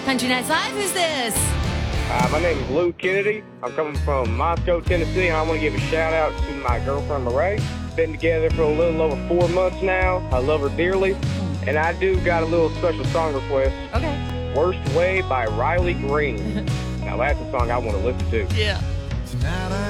Country Nights Live, who's this? My name is Lou Kennedy. I'm coming from Moscow, Tennessee, and I want to give a shout out to my girlfriend, Lorraine. Been together for a little over 4 months now. I love her dearly. And I do got a little special song request. Okay. Worst Way by Riley Green. Now that's a song I want to listen to. Yeah. Tonight